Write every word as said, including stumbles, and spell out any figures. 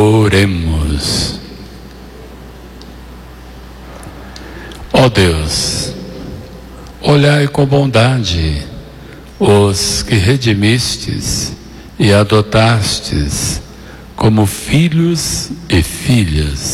Oremos. Ó Deus, olhai com bondade os que redimistes e adotastes como filhos e filhas.